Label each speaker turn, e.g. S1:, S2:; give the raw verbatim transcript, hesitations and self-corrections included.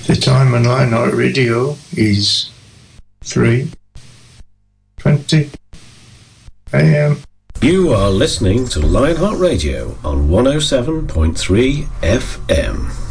S1: The time on Lionheart Radio is three twenty a m.
S2: You are listening to Lionheart Radio on one oh seven point three F M.